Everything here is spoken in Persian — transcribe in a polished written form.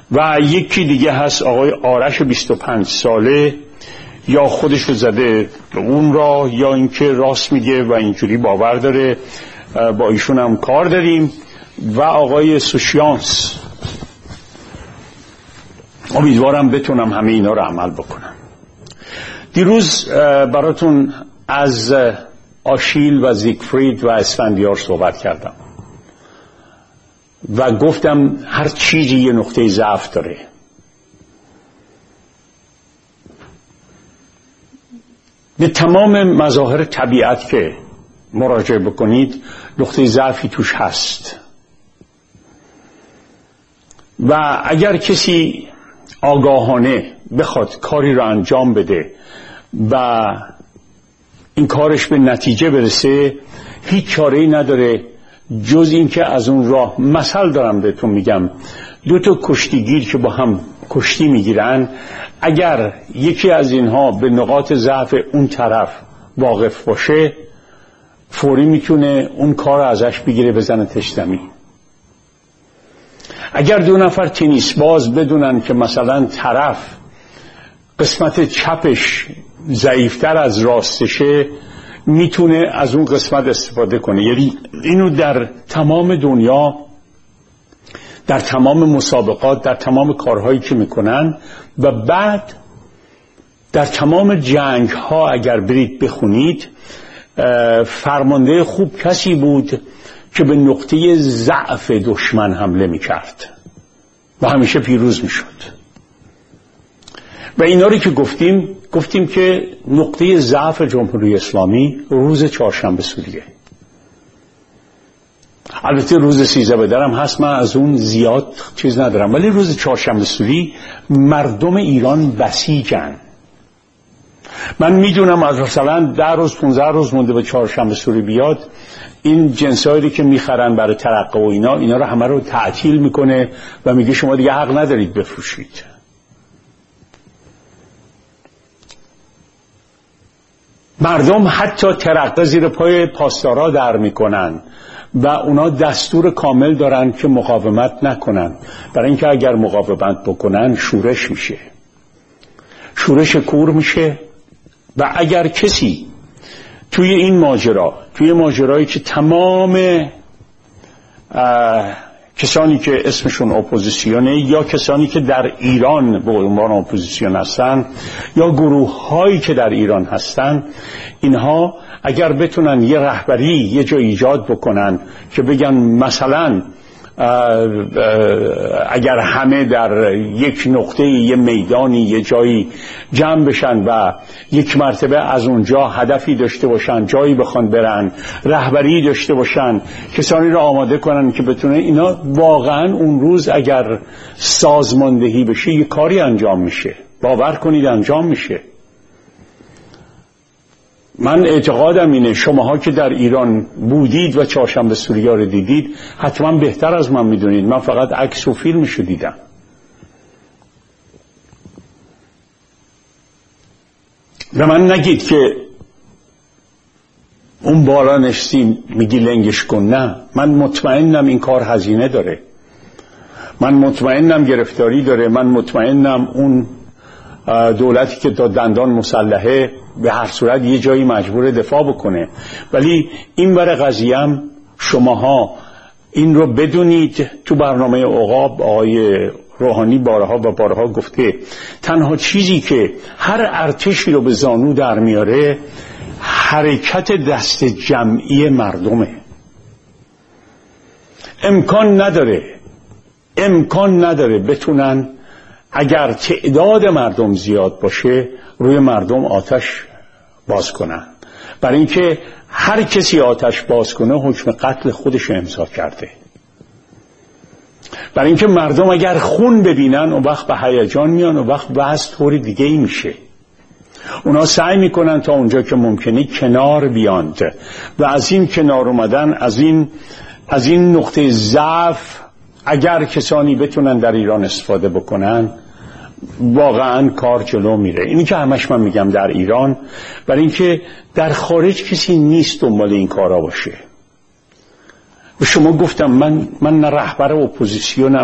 و یکی دیگه هست آقای آرش 25 ساله، یا خودشو زده به اون راه یا اینکه راست میگه و اینجوری باور داره. با ایشون هم کار داریم. و آقای سوشیانس، امیدوارم بتونم همه اینا رو عمل بکنم. دیروز براتون از آشیل و زیگفرید و اسفندیار صحبت کردم و گفتم هر چیزی یه نقطه ضعف داره. به تمام مظاهر طبیعت که مراجعه بکنید نقطه ضعفی توش هست و اگر کسی آگاهانه بخواد کاری رو انجام بده و این کارش به نتیجه برسه، هیچ چاره‌ای نداره جز این که از اون راه، مثل دارم بهتون میگم، 2 کشتیگیر که با هم کشتی میگیرن، اگر یکی از اینها به نقاط ضعف اون طرف واقف باشه فوری میتونه اون کار ازش بگیره بزنتش زمین. اگر 2 نفر تنیس باز بدونن که مثلا طرف قسمت چپش ضعیفتر از راستشه، میتونه از اون قسمت استفاده کنه. یعنی اینو در تمام دنیا، در تمام مسابقات، در تمام کارهایی که میکنن و بعد در تمام جنگ ها اگر برید بخونید، فرمانده خوب کسی بود که به نقطه ضعف دشمن حمله میکرد و همیشه پیروز میشد. و اینا رو که گفتیم که نقطه ضعف جمهوری اسلامی روز چهارشنبه سوریه. البته روز 13 بدرم هست، من از اون زیاد چیز ندارم، ولی روز چهارشنبه سوری مردم ایران بسیجن. من میدونم از مثلا 10 روز 15 روز مونده به چهارشنبه سوری بیاد، این جنسایی که میخرن برای ترقه و اینا رو همه رو تعطیل میکنه و میگه شما دیگه حق ندارید بفروشید. مردم حتی ترقه زیر پای پاسدارا در میکنن و اونا دستور کامل دارن که مقاومت نکنن، برای اینکه اگر مقاومت بکنن شورش میشه، شورش کور میشه. و اگر کسی توی این توی ماجرایی که تمام کسانی که اسمشون اپوزیسیونه یا کسانی که در ایران به عنوان اپوزیسیون هستن یا گروه هایی که در ایران هستن، اینها اگر بتونن یه رهبری یه جا ایجاد بکنن که بگن مثلا اگر همه در یک نقطه، یه میدانی، یه جایی جمع بشن و یک مرتبه از اونجا هدفی داشته باشن، جایی بخوان برن، رهبری داشته باشن، کسانی رو آماده کنن که بتونه اینا واقعا اون روز اگر سازماندهی بشه یه کاری انجام میشه. باور کنید انجام میشه. من اعتقادم اینه شماها که در ایران بودید و چهارشنبه سوریه رو دیدید حتما بهتر از من میدونید. من فقط عکس و فیلمشو دیدم. و من نگید که اون بالا نشستی میگی لنگش کن. نه، من مطمئنم این کار هزینه داره، من مطمئنم گرفتاری داره، من مطمئنم اون دولتی که تا دندان مسلحه به هر صورت یه جایی مجبور دفاع بکنه. ولی این بر قضیه‌ام شماها این رو بدونید. تو برنامه عقاب آقای روحانی بارها و بارها گفته تنها چیزی که هر ارتشی رو به زانو در میاره حرکت دست جمعی مردمه. امکان نداره بتونن اگر تعداد مردم زیاد باشه روی مردم آتش باز کنن، برای اینکه هر کسی آتش باز کنه حکم قتل خودش امضا کرده. برای اینکه مردم اگر خون ببینن اون وقت به هیجان میان، اون وقت وضع طور دیگه ای میشه. اونا سعی میکنن تا اونجا که ممکنه کنار بیاند و از این کنار اومدن، از این نقطه ضعف اگر کسانی بتونن در ایران استفاده بکنن واقعا کار جلو میره. اینی که همش من میگم در ایران، برای اینکه در خارج کسی نیست دنبال این کارا باشه. به شما گفتم من نه رهبر اپوزیسیونم